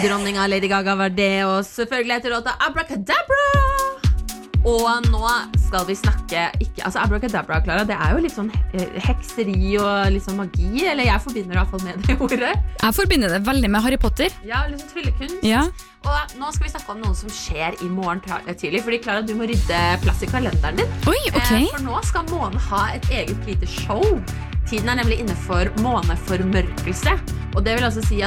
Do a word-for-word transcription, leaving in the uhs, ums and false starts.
Dronninga Lady Gaga var det, og selvfølgelig heter låta Abracadabra. Og nå skal vi snakke ikke, altså Abracadabra, Clara, det er jo litt sånn hekseri og litt sånn magi, eller jeg forbinder i hvert fall med det ordet. Jeg forbinder det veldig med Harry Potter. Ja, litt sånn tryllekunst. Ja. Og nå skal vi snakke om noe som skjer i morgen tidlig, fordi Clara, du må rydde plass i kalenderen din. Oi, ok. Eh, for nå skal månen ha et eget lite show. Tiden er nemlig inne for måneformørkelse, og det vil altså si at